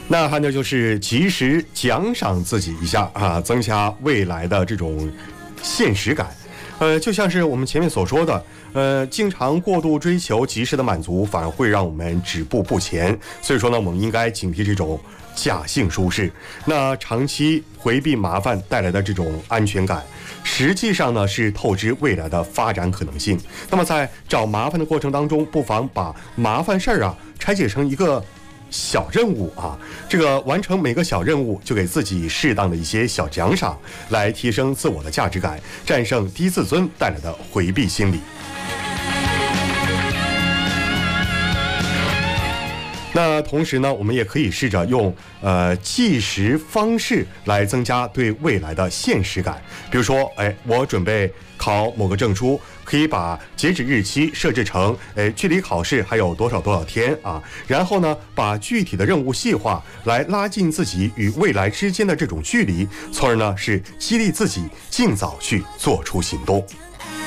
那还有就是及时奖赏自己一下啊，增加未来的这种现实感。就像是我们前面所说的，经常过度追求及时的满足，反而会让我们止步不前。所以说呢，我们应该警惕这种假性舒适。那长期回避麻烦带来的这种安全感，实际上呢是透支未来的发展可能性。那么在找麻烦的过程当中，不妨把麻烦事儿拆解成一个小任务这个完成每个小任务，就给自己适当的一些小奖赏，来提升自我的价值感，战胜低自尊带来的回避心理。那同时呢，我们也可以试着用计时方式来增加对未来的现实感。比如说，我准备考某个证书，可以把截止日期设置成距离考试还有多少天然后呢，把具体的任务细化，来拉近自己与未来之间的这种距离，从而呢是激励自己尽早去做出行动。